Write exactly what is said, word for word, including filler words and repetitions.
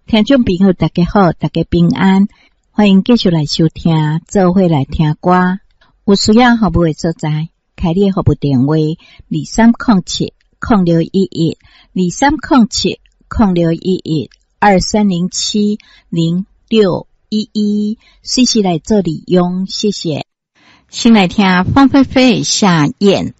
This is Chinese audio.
听众朋友大家好，大家平安，欢迎继续来收听做伙来听歌。有需要服务的所在，开你的服务电话二三零七零六一一二三零七零六一一二三零七零六一一，随时来做利用，谢谢。先来听方菲菲夏燕